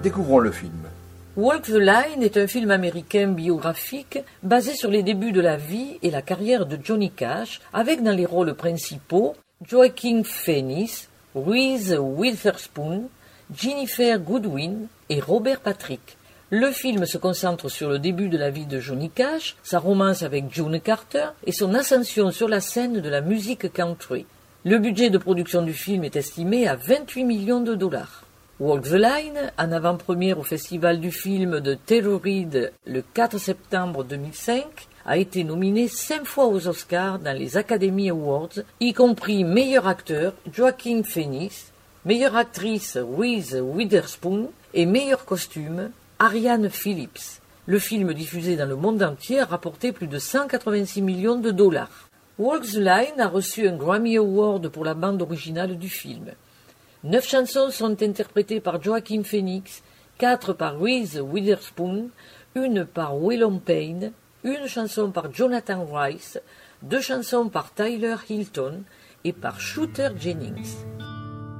Découvrons le film. Walk the Line est un film américain biographique basé sur les débuts de la vie et la carrière de Johnny Cash, avec dans les rôles principaux Joaquin Phoenix, Reese Witherspoon, Jennifer Goodwin et Robert Patrick. Le film se concentre sur le début de la vie de Johnny Cash, sa romance avec June Carter et son ascension sur la scène de la musique country. Le budget de production du film est estimé à 28 millions de dollars. Walk the Line, en avant-première au Festival du film de Telluride le 4 septembre 2005, a été nominé 5 fois aux Oscars dans les Academy Awards, y compris meilleur acteur Joaquin Phoenix, meilleure actrice Reese Witherspoon et meilleur costume Arianne Phillips. Le film diffusé dans le monde entier a rapporté plus de 186 millions de dollars. Walk the Line a reçu un Grammy Award pour la bande originale du film. 9 chansons sont interprétées par Joaquin Phoenix, 4 par Reese Witherspoon, 1 par Willem Payne, 1 chanson par Jonathan Rice, 2 chansons par Tyler Hilton et par Shooter Jennings.